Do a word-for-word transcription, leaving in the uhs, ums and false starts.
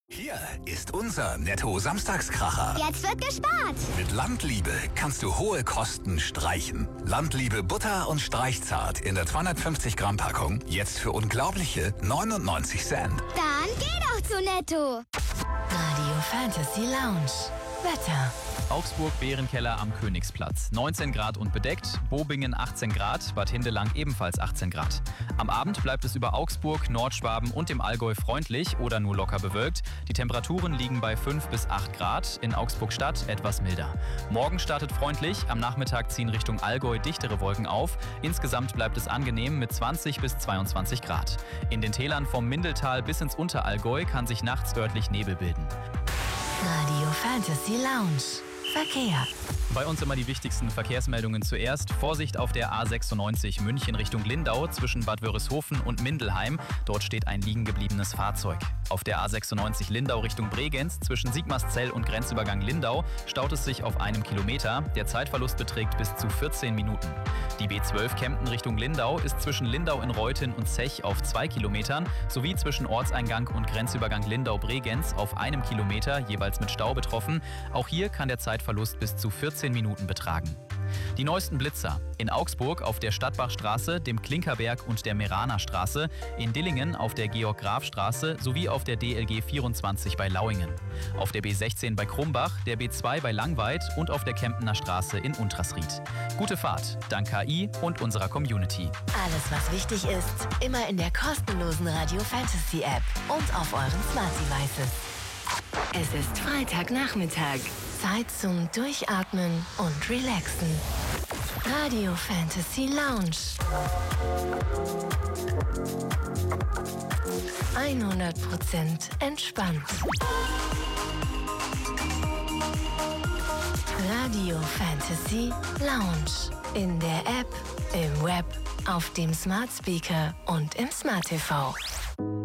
Hier ist unser Netto-Samstagskracher. Jetzt wird gespart. Mit Landliebe kannst du hohe Kosten streichen. Landliebe Butter und Streichzart in der zweihundertfünfzig Gramm Packung jetzt für unglaubliche neunundneunzig Cent. Dann geh doch zu Netto. Radio Fantasy Lounge. Wetter. Augsburg-Bärenkeller am Königsplatz. neunzehn Grad und bedeckt, Bobingen achtzehn Grad, Bad Hindelang ebenfalls achtzehn Grad. Am Abend bleibt es über Augsburg, Nordschwaben und dem Allgäu freundlich oder nur locker bewölkt. Die Temperaturen liegen bei fünf bis acht Grad, in Augsburg-Stadt etwas milder. Morgen startet freundlich, am Nachmittag ziehen Richtung Allgäu dichtere Wolken auf. Insgesamt bleibt es angenehm mit zwanzig bis zweiundzwanzig Grad. In den Tälern vom Mindeltal bis ins Unterallgäu kann sich nachts örtlich Nebel bilden. Radio Fantasy Lounge. Verkehr. Bei uns immer die wichtigsten Verkehrsmeldungen zuerst. Vorsicht auf der A sechsundneunzig München Richtung Lindau zwischen Bad Wörishofen und Mindelheim. Dort steht ein liegen gebliebenes Fahrzeug. Auf der A sechsundneunzig Lindau Richtung Bregenz zwischen Sigmarszell und Grenzübergang Lindau staut es sich auf einem Kilometer. Der Zeitverlust beträgt bis zu vierzehn Minuten. Die B zwölf Kempten Richtung Lindau ist zwischen Lindau in Reuthen und Zech auf zwei Kilometern sowie zwischen Ortseingang und Grenzübergang Lindau-Bregenz auf einem Kilometer jeweils mit Stau betroffen. Auch hier kann der Zeitverlust bis zu vierzehn Minuten betragen. Die neuesten Blitzer. In Augsburg auf der Stadtbachstraße, dem Klinkerberg und der Meraner Straße, in Dillingen auf der Georg-Graf-Straße sowie auf der D L G vierundzwanzig bei Lauingen. Auf der B sechzehn bei Krumbach, der B zwei bei Langweid und auf der Kempener Straße in Untersried. Gute Fahrt, dank K I und unserer Community. Alles, was wichtig ist, immer in der kostenlosen Radio Fantasy App und auf euren Smart Devices. Es ist Freitagnachmittag. Zeit zum Durchatmen und Relaxen. Radio Fantasy Lounge. hundert Prozent entspannt. Radio Fantasy Lounge. In der App, im Web, auf dem Smart Speaker und im Smart T V.